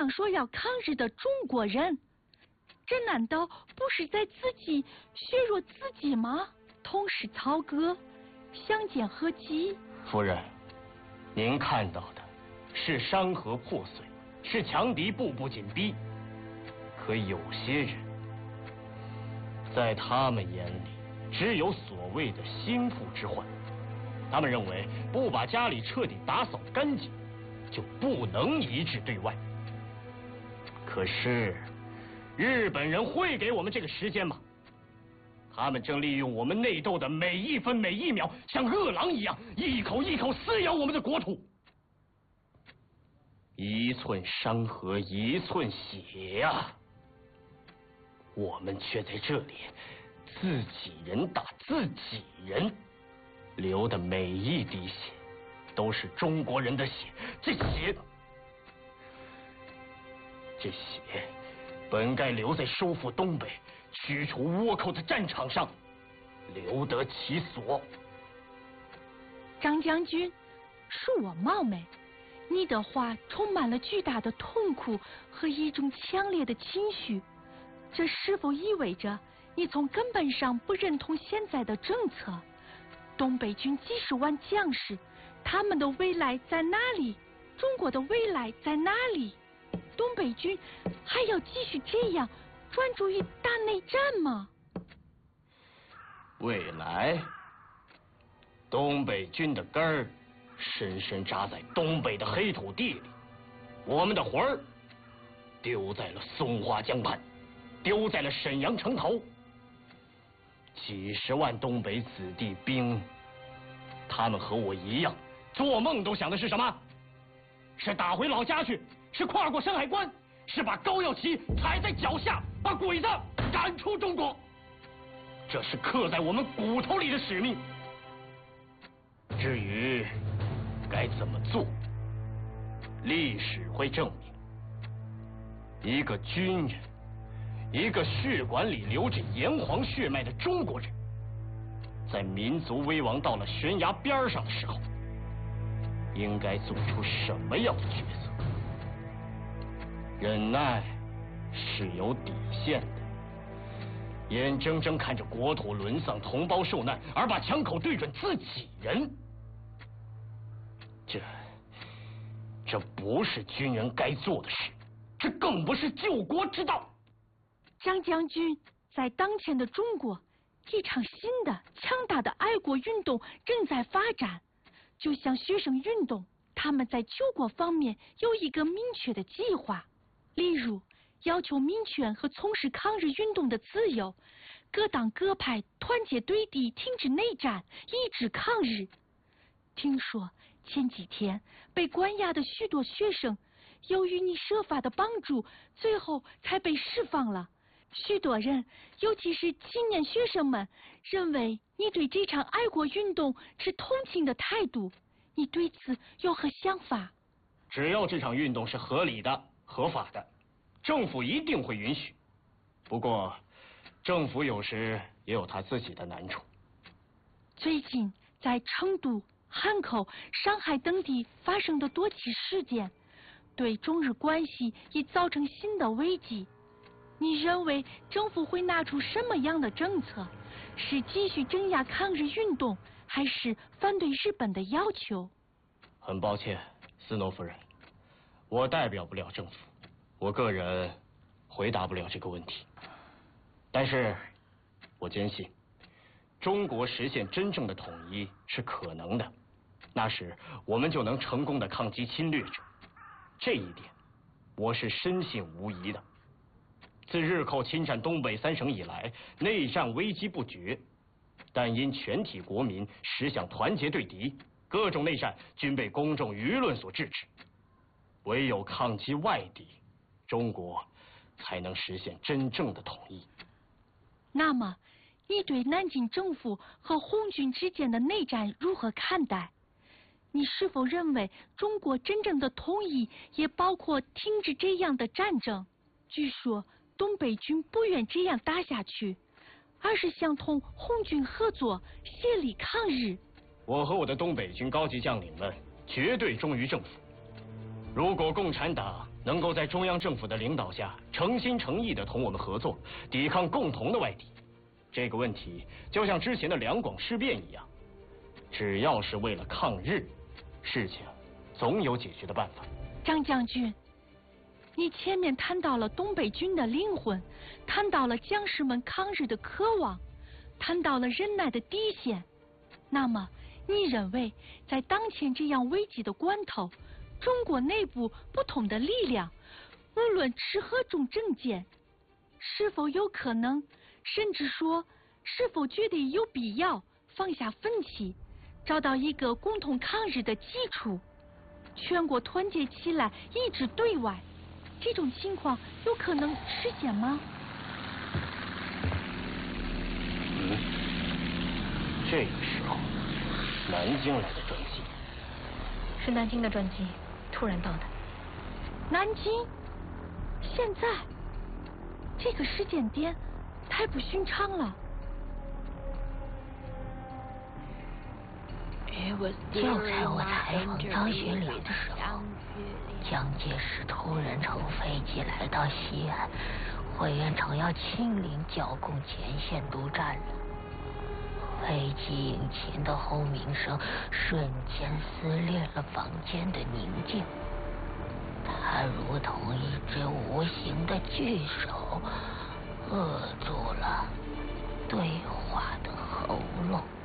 说要抗日的中国人，这难道不是在自己削弱自己吗？同时操戈，相见何及？ 夫人，您看到的是山河破碎，是强敌步步紧逼。可有些人，在他们眼里，只有所谓的心腹之患。他们认为不把家里彻底打扫干净，就不能一致对外。可是，日本人会给我们这个时间吗？他们正利用我们内斗的每一分每一秒，像饿狼一样，一口一口撕咬我们的国土。一寸山河一寸血呀！我们却在这里自己人打自己人，流的每一滴血都是中国人的血。这血本该留在收复东北、驱除倭寇的战场上，留得其所。 张将军，恕我冒昧，你的话充满了巨大的痛苦和一种强烈的情绪，这是否意味着你从根本上不认同现在的政策？东北军几十万将士，他们的未来在哪里？中国的未来在哪里？东北军还要继续这样专注于打内战吗？ 未来，东北军的根儿深深扎在东北的黑土地里，我们的魂儿丢在了松花江畔，丢在了沈阳城头。几十万东北子弟兵，他们和我一样，做梦都想的是什么？是打回老家去，是跨过山海关，是把高耀旗踩在脚下，把鬼子赶出中国。这是刻在我们骨头里的使命。至于该怎么做，历史会证明，一个军人，一个血管里流着炎黄血脉的中国人，在民族危亡到了悬崖边上的时候，应该做出什么样的角色？忍耐是有底线的，眼睁睁看着国土沦丧、同胞受难，而把枪口对准自己人，这不是军人该做的事，这更不是救国之道。 张将军，在当前的中国，一场新的强大的爱国运动正在发展，就像学生运动，他们在救国方面有一个明确的计划，例如要求民权和从事抗日运动的自由，各党各派团结对敌，停止内战，一致抗日。听说前几天被关押的许多学生，由于你设法的帮助，最后才被释放了。许多人，尤其是青年学生们，认为你对这场爱国运动持同情的态度，你对此有何想法？ 只要这场运动是合理的、合法的，政府一定会允许。不过，政府有时也有他自己的难处。 最近在成都、汉口、上海等地发生的多起事件，对中日关系已造成新的危机。你认为政府会拿出什么样的政策？是继续镇压抗日运动，还是反对日本的要求？ 很抱歉，斯诺夫人，我代表不了政府，我个人回答不了这个问题。但是，我坚信，中国实现真正的统一是可能的，那时我们就能成功的抗击侵略者。这一点，我是深信无疑的。自日寇侵占东北3省以来，内战危机不绝，但因全体国民实想团结对敌，各种内战均被公众舆论所制止。唯有抗击外敌，中国才能实现真正的统一。 那么，你对南京政府和红军之间的内战如何看待？你是否认为中国真正的统一也包括停止这样的战争？据说东北军不愿这样打下去，而是想同红军合作，协力抗日。 我和我的东北军高级将领们绝对忠于政府。如果共产党能够在中央政府的领导下诚心诚意地同我们合作，抵抗共同的外敌。这个问题就像之前的两广事变一样，只要是为了抗日，事情总有解决的办法。 张将军，你前面谈到了东北军的灵魂，谈到了将士们抗日的渴望，谈到了忍耐的底线。那么，你认为在当前这样危急的关头，中国内部不同的力量，无论持何种政见，是否有可能，甚至说是否觉得有必要放下分歧，找到一个共同抗日的基础，全国团结起来一致对外，这种情况有可能实现吗？ 这个时候，南京来的专机， 是南京的专机，突然到的。 南京？现在？这个时间点太不寻常了。 就在我采访张学良的时候，蒋介石突然乘飞机来到西安，委员长要亲临剿共前线督战了。飞机引擎的轰鸣声瞬间撕裂了房间的宁静，它如同一只无形的巨手，扼住了对话的喉咙。